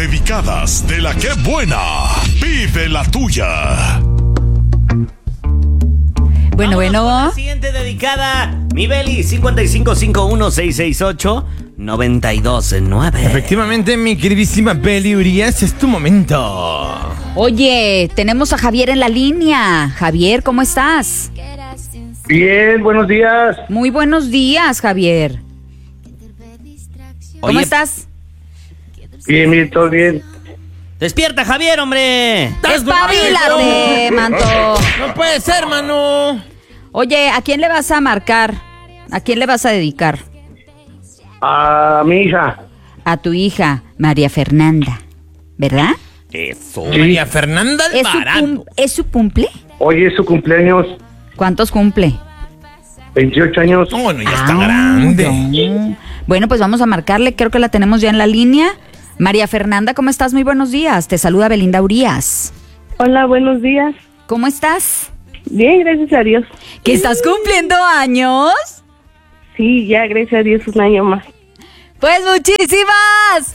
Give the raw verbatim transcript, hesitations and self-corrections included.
dedicadas de la que buena. Pide la tuya. Bueno, bueno. La siguiente dedicada, mi Beli, cinco cinco cinco uno seis seis ocho nueve dos nueve. Efectivamente, mi queridísima Beli Urias, es tu momento. Oye, tenemos a Javier en la línea. Javier, ¿cómo estás? Bien, buenos días. Muy buenos días, Javier. ¿Cómo Oye, estás? Bien, bien, todo bien. Despierta, Javier, hombre. ¡Espabilate, manto! No puede ser, mano. Oye, ¿a quién le vas a marcar? ¿A quién le vas a dedicar? A mi hija. A tu hija, María Fernanda, ¿verdad? Eso. María Fernanda ¿Es su, Alvarado. cum- ¿Es su cumple? Hoy es su cumpleaños, ¿Cuántos cumple? veintiocho años. No, bueno, ya está Ah, grande. no. Bueno, pues vamos a marcarle, creo que la tenemos ya en la línea. María Fernanda, ¿cómo estás? Muy buenos días. Te saluda Belinda Urias. Hola, buenos días. ¿Cómo estás? Bien, gracias a Dios. ¿Que estás cumpliendo años? Sí, ya, gracias a Dios, un año más. Pues muchísimas